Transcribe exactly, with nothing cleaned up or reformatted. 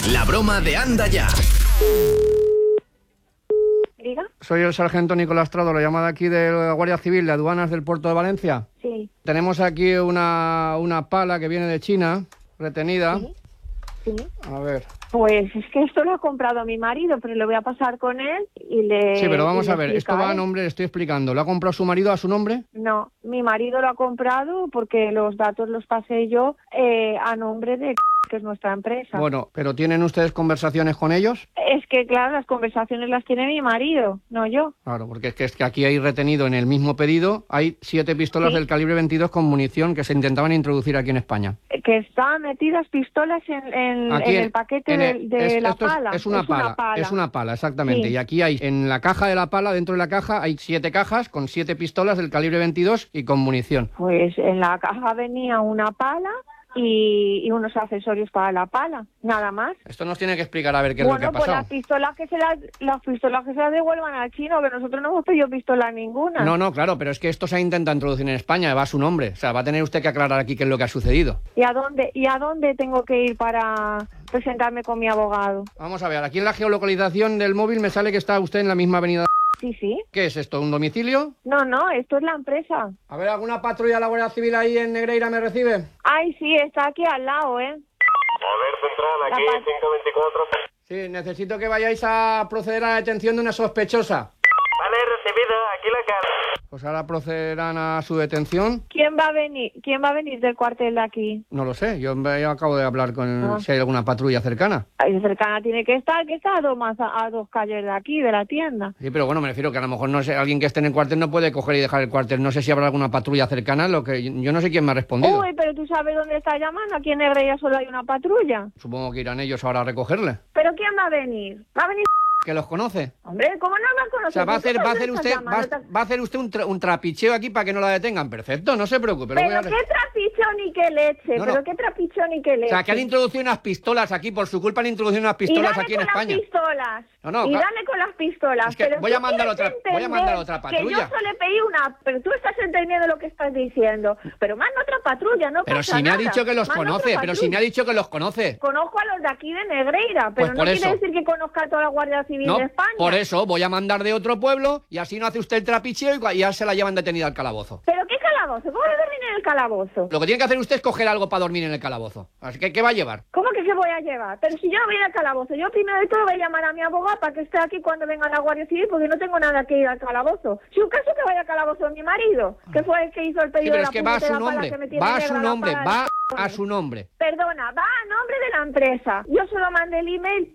La broma de Anda Ya. ¿Diga? Soy el sargento Nicolás Trado, lo llamo de aquí de la Guardia Civil de Aduanas del Puerto de Valencia. Sí. Tenemos aquí una, una pala que viene de China, retenida. Sí. Sí. A ver. Pues es que esto lo ha comprado mi marido, pero lo voy a pasar con él y le... Sí, pero vamos y le a ver, esto va a explicaré. nombre, le estoy explicando. ¿Lo ha comprado su marido a su nombre? No, mi marido lo ha comprado porque los datos los pasé yo eh, a nombre de que es nuestra empresa. Bueno, pero ¿tienen ustedes conversaciones con ellos? Es que, claro, las conversaciones las tiene mi marido, no yo. Claro, porque es que, es que aquí hay retenido en el mismo pedido, hay siete pistolas Sí. del calibre veintidós con munición que se intentaban introducir aquí en España. Eh, Que están metidas pistolas en, en, Aquí en el paquete en de, el- de es- la esto es- pala. Es, una pala, es una pala, exactamente. Sí. Y aquí hay, en la caja de la pala, dentro de la caja, hay siete cajas con siete pistolas del calibre veintidós y con munición. Pues en la caja venía una pala y, y unos accesorios para la pala, nada más. Esto nos tiene que explicar a ver qué es Bueno, lo que ha pues pasado. las pistolas que se las, las pistolas que se las devuelvan al chino, que nosotros no hemos pedido pistola ninguna. No, no, claro, pero es que esto se ha intentado introducir en España, va a su nombre. O sea, va a tener usted que aclarar aquí qué es lo que ha sucedido. ¿Y a dónde, y a dónde tengo que ir para presentarme con mi abogado? Vamos a ver, aquí en la geolocalización del móvil me sale que está usted en la misma avenida. Sí, sí. ¿Qué es esto, un domicilio? No, no, esto es la empresa. A ver, ¿alguna patrulla de la Guardia Civil ahí en Negreira me recibe? Ay, sí, está aquí al lado, ¿eh? A ver, central, aquí La pa- cinco veinticuatro. Sí, necesito que vayáis a proceder a la detención de una sospechosa. Vale, recibido, aquí la cara. Pues ahora procederán a su detención. ¿Quién va a venir? ¿Quién va a venir del cuartel de aquí? No lo sé, yo, yo acabo de hablar con Ah. si hay alguna patrulla cercana. Ahí cercana tiene que estar, que está a dos, más a, a dos calles de aquí, de la tienda. Sí, pero bueno, me refiero que a lo mejor no sé, alguien que esté en el cuartel no puede coger y dejar el cuartel. No sé si habrá alguna patrulla cercana, lo que yo no sé quién me ha respondido. Uy, pero tú sabes dónde está llamando. Aquí en Negreira solo hay una patrulla. Supongo que irán ellos ahora a recogerle. ¿Pero quién va a venir? ¿Va a venir? ¿Que los conoce? Hombre, ¿cómo no me O conoces? sea, va a hacer, va a hacer ¿Dónde usted, estás va, a- llamando? va a hacer usted un, tra- un trapicheo aquí para que no la detengan. Perfecto, no se preocupe. lo voy Pero a... qué trapichón ni qué leche, No, no. pero qué trapichón ni qué O leche. sea, que han introducido unas pistolas aquí, por su culpa han introducido unas y pistolas dale aquí en con España. las pistolas. No, no, y ca- dale con las pistolas. Es que pero voy tú a mandar tienes otra- que voy a mandar entender otra Que patrulla. yo solo le pedí una, pero tú estás entendiendo lo que estás diciendo. Pero manda otra patrulla, no Pero pasa si me ha nada. dicho que los Manda conoce, otra pero si patrulla. me ha dicho que los conoce. Conozco a los de aquí de Negreira, Pues pero por no eso. quiere decir que conozca a toda la Guardia Civil No, de España. por eso voy a mandar de otro pueblo y así no hace usted el trapicheo y cua- ya se la llevan detenida al calabozo. ¿Pero qué calabozo? ¿Cómo voy a dormir en el calabozo? Lo que tiene que hacer usted es coger algo para dormir en el calabozo. Así que, ¿qué va a llevar? ¿Cómo que qué voy a llevar? Pero si yo no voy a ir al calabozo, yo primero de todo voy a llamar a mi abogado para que esté aquí cuando venga la Guardia Civil, porque no tengo nada que ir al calabozo. Si un caso que vaya al calabozo es mi marido, que fue el que hizo el Sí, pedido pero de es la que va a su puñetera pala nombre, que me tiene va a negra su la nombre, pala va de a su nombre. Perdona, va a nombre de la empresa. Yo solo mandé el email